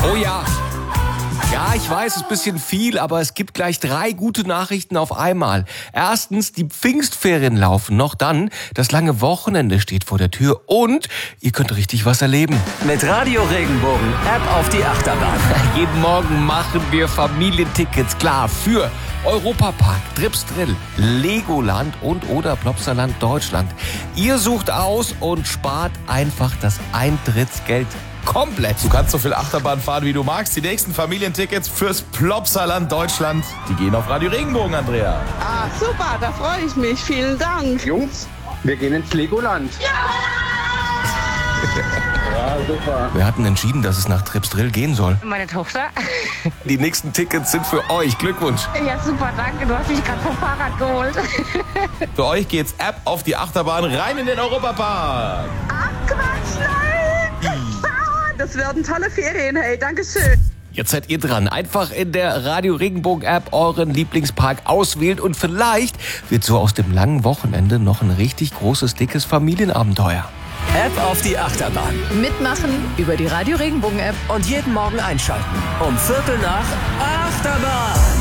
Oh ja. Ja, ich weiß, es ist ein bisschen viel, aber es gibt gleich 3 gute Nachrichten auf einmal. Erstens, die Pfingstferien laufen noch, dann das lange Wochenende steht vor der Tür und ihr könnt richtig was erleben. Mit Radio Regenbogen, App auf die Achterbahn. Jeden Morgen machen wir Familientickets klar für Europapark, Trips Drill, Legoland und oder Plopsaland Deutschland. Ihr sucht aus und spart einfach das Eintrittsgeld komplett. Du kannst so viel Achterbahn fahren, wie du magst. Die nächsten Familientickets fürs Plopsaland Deutschland, die gehen auf Radio Regenbogen, Andrea. Ah, super, da freue ich mich. Vielen Dank. Jungs, wir gehen ins Legoland. Ja, super. Wir hatten entschieden, dass es nach Trips Drill gehen soll. Meine Tochter. Die nächsten Tickets sind für euch. Glückwunsch. Ja, super, danke. Du hast mich gerade vom Fahrrad geholt. Für euch geht's App auf die Achterbahn rein in den Europapark. Ach, Quatsch, nein. Das werden tolle Ferien, hey, Dankeschön. Jetzt seid ihr dran. Einfach in der Radio Regenbogen App euren Lieblingspark auswählen und vielleicht wird so aus dem langen Wochenende noch ein richtig großes, dickes Familienabenteuer. App auf die Achterbahn. Mitmachen über die Radio Regenbogen App. Und jeden Morgen einschalten. Um 7:45 Achterbahn.